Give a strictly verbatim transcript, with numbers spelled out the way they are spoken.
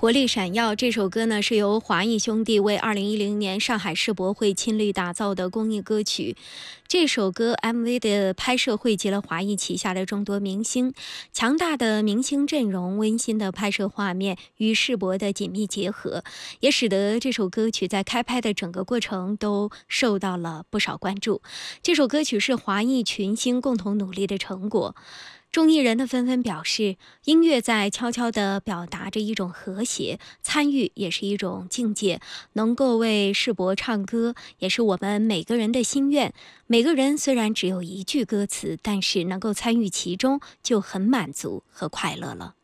活力闪耀这首歌呢，是由华谊兄弟为二零一零年上海世博会亲力打造的公益歌曲。这首歌 M V 的拍摄汇集了华谊旗下的众多明星，强大的明星阵容、温馨的拍摄画面与世博的紧密结合，也使得这首歌曲在开拍的整个过程都受到了不少关注。这首歌曲是华谊群星共同努力的成果。众艺人的纷纷表示，音乐在悄悄地表达着一种和谐，参与也是一种境界，能够为世博唱歌，也是我们每个人的心愿。每个人虽然只有一句歌词，但是能够参与其中，就很满足和快乐了。